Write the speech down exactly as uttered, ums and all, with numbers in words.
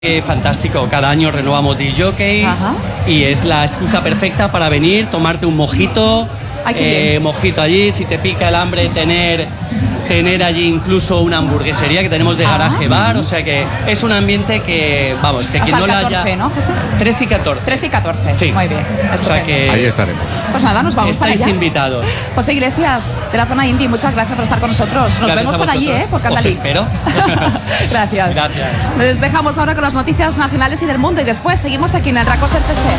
Eh, fantástico, cada año renovamos disc jockeys. Ajá. Y es la excusa perfecta para venir, tomarte un mojito. Ay, qué eh, mojito allí, si te pica el hambre, tener tener allí incluso una hamburguesería que tenemos de garaje bar, o sea que es un ambiente que, vamos, que quien Hasta no el la catorce, haya... ¿no, José? trece y catorce. trece y catorce. Sí. Muy bien. O sea Estupendo. que... Ahí estaremos. Pues nada, nos vamos para estáis allá. invitados. José Iglesias, de la zona indie, muchas gracias por estar con nosotros. Nos Gracias vemos a por allí, vosotros. ¿eh? Por Os Candalix. espero. Gracias. Gracias. Les dejamos ahora con las noticias nacionales y del mundo y después seguimos aquí en el Racoser C C.